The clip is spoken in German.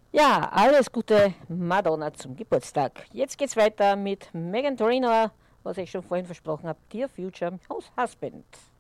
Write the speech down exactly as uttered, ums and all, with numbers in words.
Ja, alles Gute Madonna zum Geburtstag. Jetzt geht's weiter mit Megan Trainor, was ich schon vorhin versprochen habe, Dear Future Husband.